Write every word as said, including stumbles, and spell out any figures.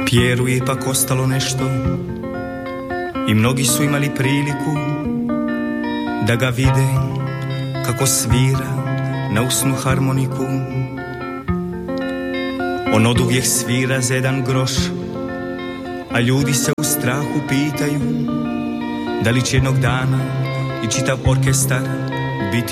Pjeru je ipak ostalo nešto i mnogi su imali priliku da ga vide kako svira na usnu harmoniku. On oduvijek svira za jedan groš, a ljudi se u strahu pitaju da li će jednog dana i čitav orkestar